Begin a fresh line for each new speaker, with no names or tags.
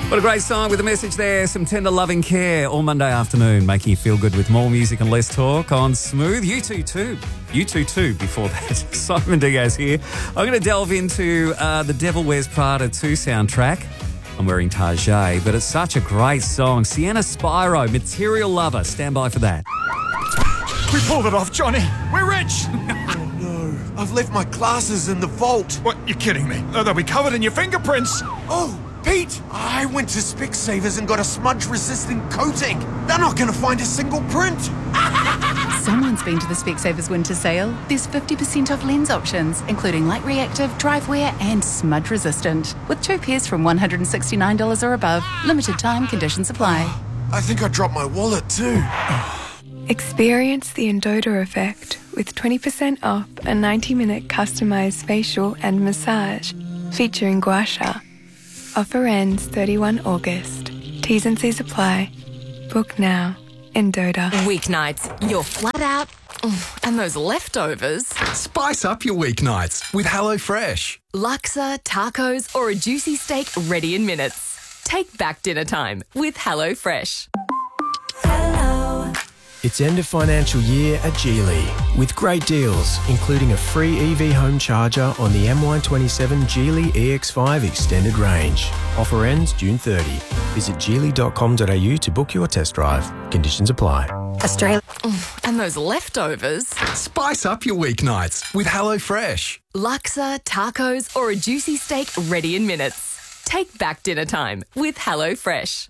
What a great song with a message there. Some tender loving care all Monday afternoon, making you feel good with more music and less talk on Smooth. You too before that. Simon Diaz here. I'm going to delve into the Devil Wears Prada 2 soundtrack. I'm wearing Tajay, but it's such a great song. Sienna Spyro, Material Lover. Stand by for that.
We pulled it off, Johnny. We're rich.
Oh no, I've left my glasses in the vault.
What, you're kidding me? They'll be covered in your fingerprints.
Oh, Pete, I went to Specsavers and got a smudge-resistant coating. They're not going to find a single print.
Someone's been to the Specsavers winter sale. There's 50% off lens options, including light reactive, drive wear and smudge resistant. With 2 pairs from $169 or above. Limited time, conditions apply.
I think I dropped my wallet too.
Experience the Endota effect with 20% off a 90-minute customised facial and massage featuring gua sha. Offer ends 31 August. T's and C's apply. Book now. Endota.
Weeknights, you're flat out, and those leftovers.
Spice up your weeknights with HelloFresh.
Laksa, tacos, or a juicy steak ready in minutes. Take back dinner time with HelloFresh.
It's end of financial year at Geely with great deals, including a free EV home charger on the MY27 Geely EX5 extended range. Offer ends June 30. Visit geely.com.au to book your test drive. Conditions apply.
Australia. And those leftovers.
Spice up your weeknights with HelloFresh.
Laksa, tacos, or a juicy steak ready in minutes. Take back dinner time with HelloFresh.